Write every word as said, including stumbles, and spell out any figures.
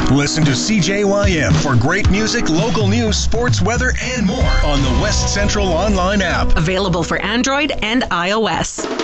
Listen to C J Y M for great music, local news, sports, weather, and more on the West Central Online app. Available for Android and iOS.